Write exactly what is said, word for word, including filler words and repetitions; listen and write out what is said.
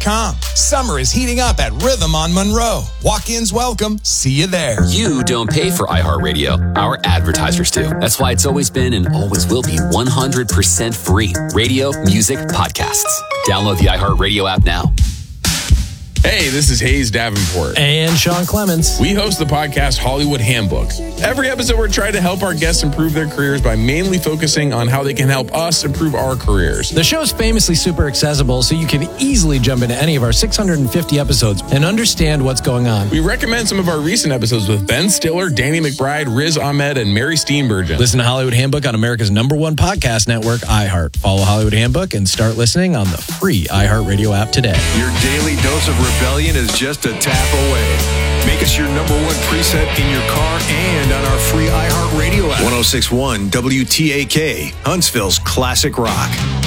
com. Summer is heating up at Rhythm on Monroe. Walk-ins welcome. See you there. You don't pay for iHeartRadio. Our advertisers do. That's why it's always been and always will be one hundred percent free. Radio, music, podcasts. Download the iHeartRadio app now. Hey, this is Hayes Davenport. And Sean Clemens. We host the podcast Hollywood Handbook. Every episode, we're trying to help our guests improve their careers by mainly focusing on how they can help us improve our careers. The show is famously super accessible, so you can easily jump into any of our six hundred fifty episodes and understand what's going on. We recommend some of our recent episodes with Ben Stiller, Danny McBride, Riz Ahmed, and Mary Steenburgen. Listen to Hollywood Handbook on America's number one podcast network, iHeart. Follow Hollywood Handbook and start listening on the free iHeartRadio app today. Your daily dose of rebellion is just a tap away. Make us your number one preset in your car and on our free iHeartRadio app. one oh six point one W T A K, Huntsville's classic rock.